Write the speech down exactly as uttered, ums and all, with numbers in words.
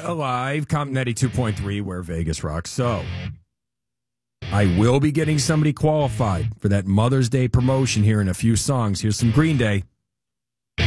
alive. Comp ninety-two point three, where Vegas rocks. So, I will be getting somebody qualified for that Mother's Day promotion here in a few songs. Here's some Green Day.